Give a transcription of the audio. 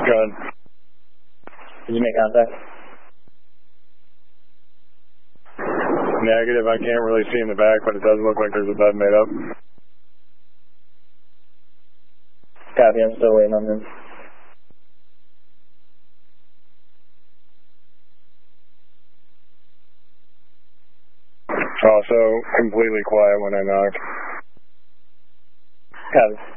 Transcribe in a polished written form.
Good. Did you make contact? Negative. I can't really see in the back, but it does look like there's a bed made up. Copy, I'm still waiting on him. Also, completely quiet when I knocked. Copy.